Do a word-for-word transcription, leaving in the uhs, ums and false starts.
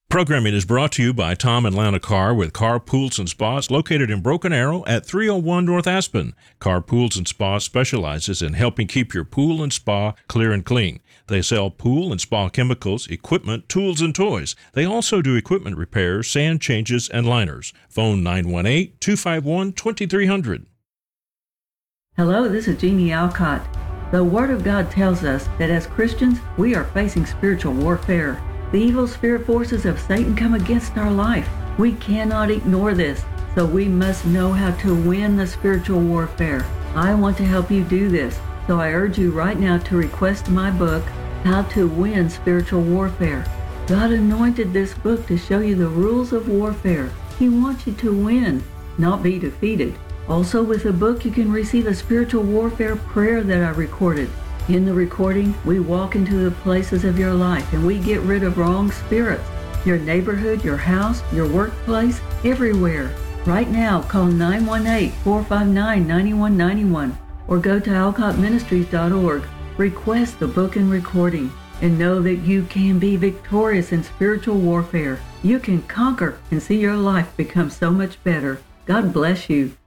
Programming is brought to you by Tom and Lana Carr with Carr Pools and Spas located in Broken Arrow at three oh one North Aspen. Carr Pools and Spa specializes in helping keep your pool and spa clear and clean. They sell pool and spa chemicals, equipment, tools, and toys. They also do equipment repairs, sand changes, and liners. Phone nine one eight, two five one, two three zero zero. Hello, this is Jeannie Alcott. The Word of God tells us that as Christians, we are facing spiritual warfare. The evil spirit forces of Satan come against our life. We cannot ignore this, so we must know how to win the spiritual warfare. I want to help you do this, so I urge you right now to request my book, How to Win Spiritual Warfare. God anointed this book to show you the rules of warfare. He wants you to win, not be defeated. Also with the book, you can receive a spiritual warfare prayer that I recorded. In the recording, we walk into the places of your life and we get rid of wrong spirits. Your neighborhood, your house, your workplace, everywhere. Right now, call nine one eight, four five nine, nine one nine one or go to alcott ministries dot org. Request the book and recording and know that you can be victorious in spiritual warfare. You can conquer and see your life become so much better. God bless you.